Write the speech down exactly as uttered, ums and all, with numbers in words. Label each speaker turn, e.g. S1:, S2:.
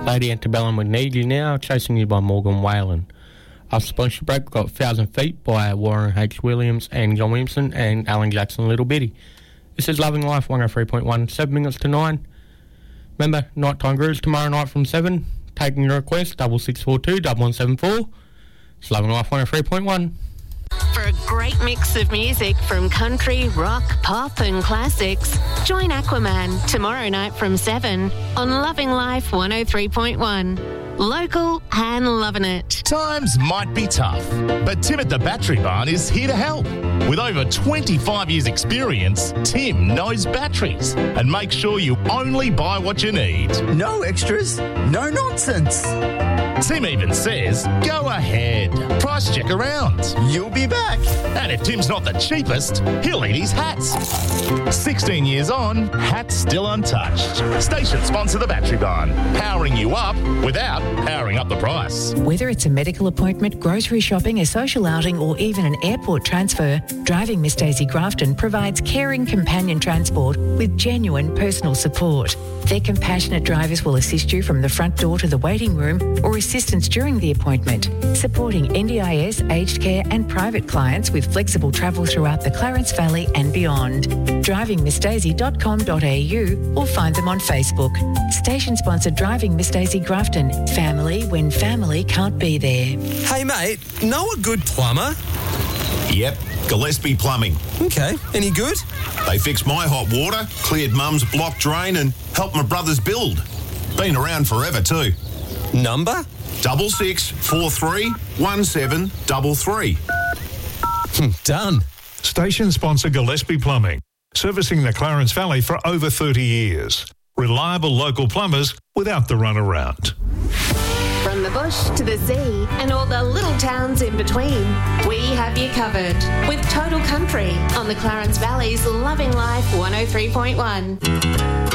S1: Lady Antebellum with Need You Now, Chasing You by Morgan Whalen. After sponsorship break, we've got Thousand Feet by Warren H. Williams and John Williamson and Alan Jackson Little Bitty. This is Loving Life one oh three point one, seven minutes to nine. Remember, Nighttime Grooves tomorrow night from seven. Taking your request, double six four two, double one seven four. It's Loving Life one oh three point one.
S2: For a great mix of music from country, rock, pop and classics, join Aquaman tomorrow night from seven on Loving Life one oh three point one. Local and loving it.
S3: Times might be tough, but Tim at the Battery Barn is here to help. With over twenty-five years experience, Tim knows batteries and makes sure you only buy what you need.
S4: No extras, no nonsense.
S3: Tim even says, go ahead, price check around.
S4: You'll be back.
S3: And if Tim's not the cheapest, he'll eat his hats. sixteen years on, hats still untouched. Station sponsor the Battery Barn, powering you up without powering up the price.
S5: Whether it's a medical appointment, grocery shopping, a social outing or even an airport transfer, Driving Miss Daisy Grafton provides caring companion transport with genuine personal support. Their compassionate drivers will assist you from the front door to the waiting room or assistance during the appointment, supporting N D I S, aged care and private clients with flexible travel throughout the Clarence Valley and beyond. driving miss daisy dot com dot a u or find them on Facebook. Station sponsored Driving Miss Daisy Grafton. Family when family can't be there.
S6: Hey mate, know a good plumber?
S7: Yep, Gillespie Plumbing.
S6: Okay, any good?
S7: They fixed my hot water, cleared Mum's block drain and helped my brothers build. Been around forever too.
S6: Number?
S7: Double six four three one seven double three.
S6: Done.
S8: Station sponsor Gillespie Plumbing, servicing the Clarence Valley for over thirty years. Reliable local plumbers without the runaround.
S2: From the bush to the sea and all the little towns in between, we have you covered with Total Country on the Clarence Valley's Loving Life one oh three point one.